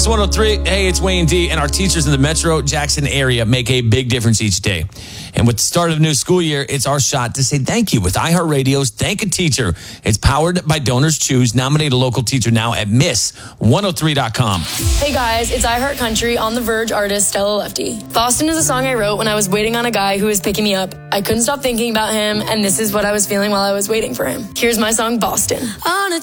103. Hey, it's Wayne D. And our teachers in the Metro Jackson area make a big difference each day. And with the start of the new school year, it's our shot to say thank you with iHeartRadio's Thank a Teacher. It's powered by Donors Choose. Nominate a local teacher now at miss103.com. Hey guys, it's iHeart Country on the Verge artist Stella Lefty. Boston is a song I wrote when I was waiting on a guy who was picking me up. I couldn't stop thinking about him, and this is what I was feeling while I was waiting for him. Here's my song, Boston. On a